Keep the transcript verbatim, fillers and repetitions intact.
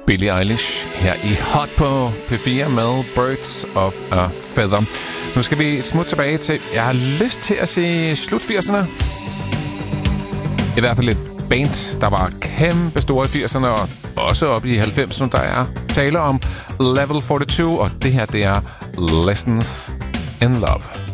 Billie Eilish her i Hot på P fire med Birds of a Feather. Nu skal vi et smut tilbage til, jeg har lyst til at se slut firserne. I hvert fald et band, der var kæmpe store i firserne og også op i halvfemserne. Der er tale om Level fyrreto, og det her det er Lessons in Love.